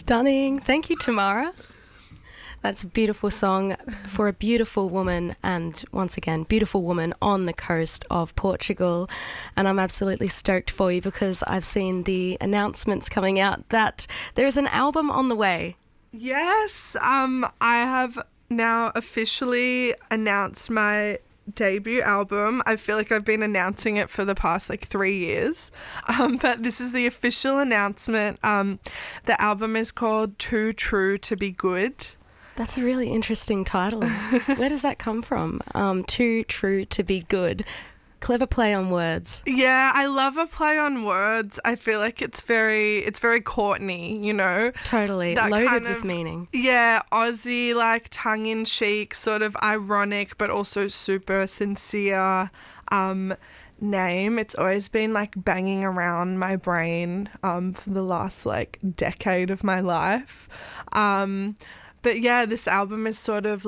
Stunning. Thank you, Tamara. That's a beautiful song for a beautiful woman, and once again, beautiful woman on the coast of Portugal. And I'm absolutely stoked for you because I've seen the announcements coming out that there's an album on the way. Yes, I have now officially announced my debut album. I feel like I've been announcing it for the past 3 years, but this is the official announcement. The album is called Too True to Be Good. That's a really interesting title. Where does that come from? Too True to Be Good. Clever play on words. Yeah, I love a play on words. I feel like it's very Courtney, you know? Totally. That Loaded kind with of, meaning. Yeah, Aussie, tongue-in-cheek, sort of ironic, but also super sincere name. It's always been banging around my brain for the last decade of my life. But yeah, this album is sort of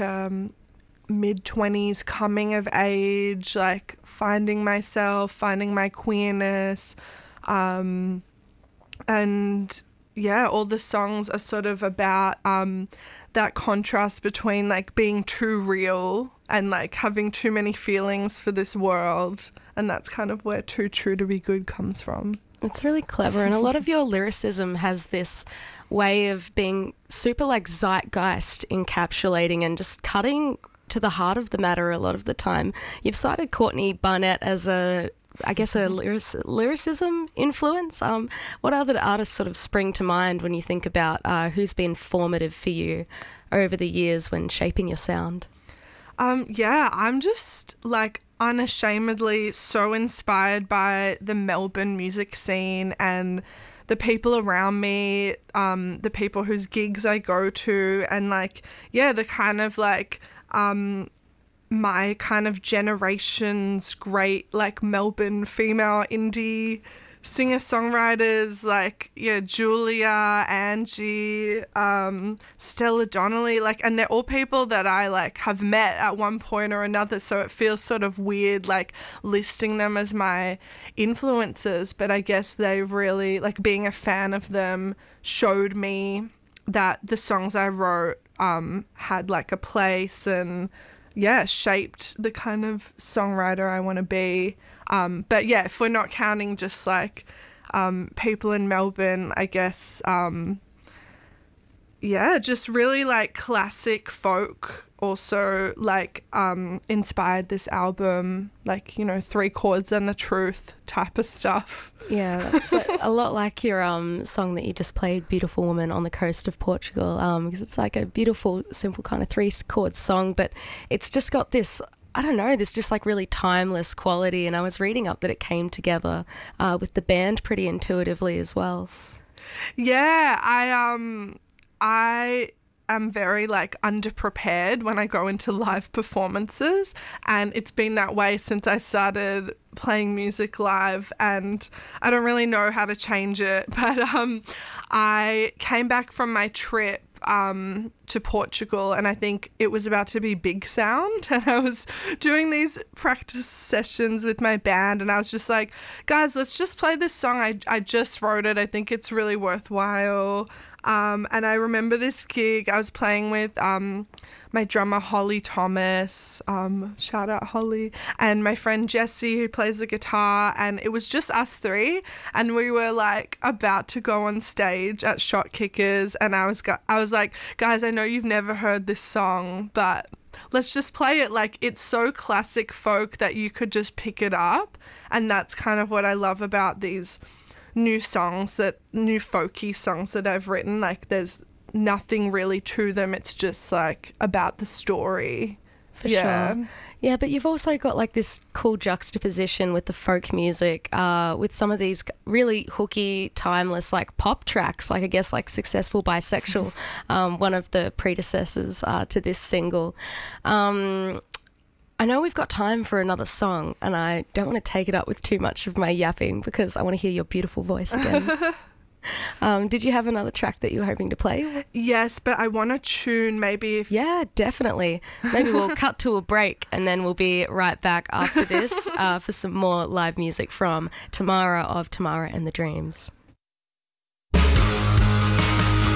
mid-20s coming of age, finding myself, finding my queerness. And yeah, all the songs are sort of about that contrast between being too real and having too many feelings for this world. And that's kind of where Too True to Be Good comes from. It's really clever, and a lot of your lyricism has this way of being super zeitgeist encapsulating and just cutting to the heart of the matter a lot of the time. You've cited Courtney Barnett as a lyricism influence. What other artists sort of spring to mind when you think about who's been formative for you over the years when shaping your sound? Yeah, I'm just unashamedly so inspired by the Melbourne music scene and the people around me, the people whose gigs I go to, and the kind of my kind of generation's great Melbourne female indie singer-songwriters Julia, Angie, Stella Donnelly, and they're all people that I have met at one point or another, so it feels sort of weird listing them as my influences, but I guess they really being a fan of them showed me that the songs I wrote had a place and shaped the kind of songwriter I want to be. But yeah, if we're not counting just people in Melbourne, I guess, just really classic folk also inspired this album, 3 chords and the truth type of stuff. Yeah, that's a lot like your song that you just played, Beautiful Woman on the Coast of Portugal, because it's a beautiful, simple kind of 3-chord song, but it's just got this, I don't know, this just really timeless quality. And I was reading up that it came together with the band pretty intuitively as well. Yeah, I am very underprepared when I go into live performances, and it's been that way since I started playing music live, and I don't really know how to change it. But I came back from my trip to Portugal, and I think it was about to be Big Sound, and I was doing these practice sessions with my band, and I was just guys, let's just play this song. I just wrote it. I think it's really worthwhile. And I remember this gig I was playing with my drummer Holly Thomas, shout out Holly, and my friend Jessie who plays the guitar, and it was just us 3, and we were about to go on stage at Shot Kickers, and I was like, guys, I know you've never heard this song, but let's just play it. It's so classic folk that you could just pick it up, and that's kind of what I love about these new folky songs that I've written. There's nothing really to them. It's just about the story. For sure. Yeah, but you've also got this cool juxtaposition with the folk music, with some of these really hooky, timeless pop tracks, I guess Successful Bisexual, one of the predecessors to this single. I know we've got time for another song, and I don't want to take it up with too much of my yapping because I want to hear your beautiful voice again. Did you have another track that you were hoping to play? Yes, but I want to tune maybe. Yeah, definitely. Maybe we'll cut to a break and then we'll be right back after this for some more live music from Tamara of Tamara and the Dreams.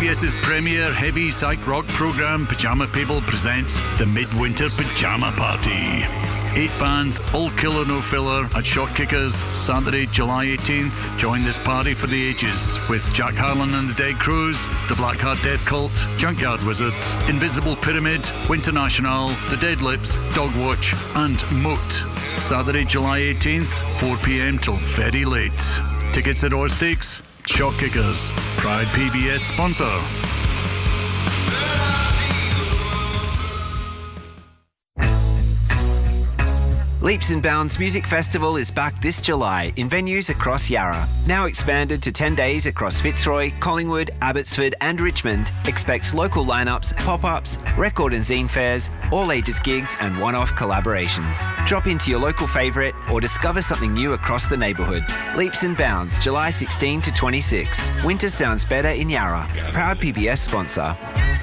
PBS's premier heavy psych rock programme, Pyjama People, presents the Midwinter Pyjama Party. 8 bands, all killer no filler, at Shot Kickers, Saturday, July 18th. Join this party for the ages with Jack Harlan and the Dead Crews, the Blackheart Death Cult, Junkyard Wizards, Invisible Pyramid, Winter National, the Dead Lips, Dogwatch, and Moat. Saturday, July 18th, 4 p.m. till very late. Tickets at Orsteaks. Shot Kickers, proud PBS sponsor. Leaps and Bounds Music Festival is back this July in venues across Yarra. Now expanded to 10 days across Fitzroy, Collingwood, Abbotsford and Richmond, expects local lineups, pop-ups, record and zine fairs, all ages gigs and one-off collaborations. Drop into your local favourite or discover something new across the neighbourhood. Leaps and Bounds, July 16 to 26. Winter sounds better in Yarra. Proud PBS sponsor.